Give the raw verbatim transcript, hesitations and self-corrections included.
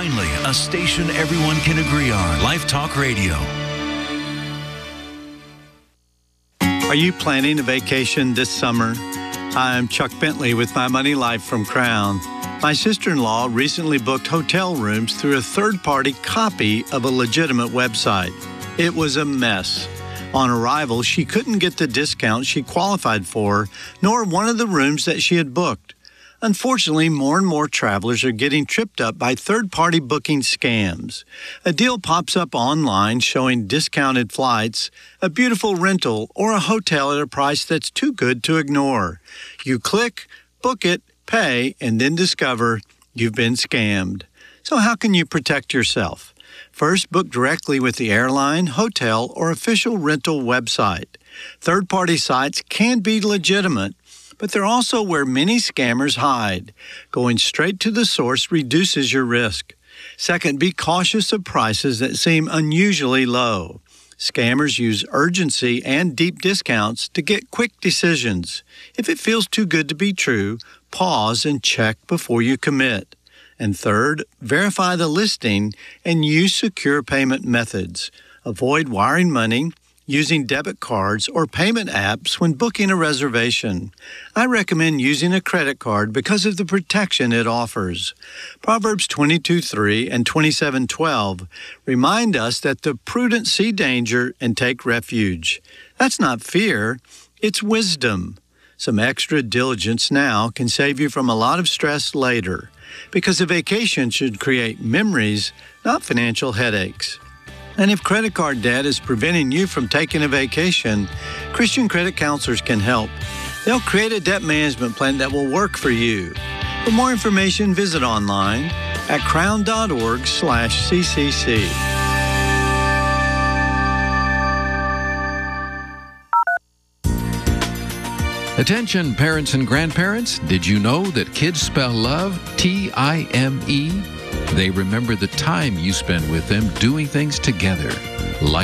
Finally, a station everyone can agree on. Life Talk Radio. Are you planning a vacation this summer? Hi, I'm Chuck Bentley with My Money Life from Crown. My sister-in-law recently booked hotel rooms through a third-party copy of a legitimate website. It was a mess. On arrival, she couldn't get the discount she qualified for, nor one of the rooms that she had booked. Unfortunately, more and more travelers are getting tripped up by third-party booking scams. A deal pops up online showing discounted flights, a beautiful rental, or a hotel at a price that's too good to ignore. You click, book it, pay, and then discover you've been scammed. So how can you protect yourself? First, book directly with the airline, hotel, or official rental website. Third-party sites can be legitimate, but they're also where many scammers hide. Going straight to the source reduces your risk. Second, be cautious of prices that seem unusually low. Scammers use urgency and deep discounts to get quick decisions. If it feels too good to be true, pause and check before you commit. And third, verify the listing and use secure payment methods. Avoid wiring money, using debit cards, or payment apps when booking a reservation. I recommend using a credit card because of the protection it offers. Proverbs twenty-two three and twenty-seven twelve remind us that the prudent see danger and take refuge. That's not fear, it's wisdom. Some extra diligence now can save you from a lot of stress later, because a vacation should create memories, not financial headaches. And if credit card debt is preventing you from taking a vacation, Christian credit counselors can help. They'll create a debt management plan that will work for you. For more information, visit online at crown.org slash CCC. Attention parents and grandparents, did you know that kids spell love T I M E? They remember the time you spend with them doing things together.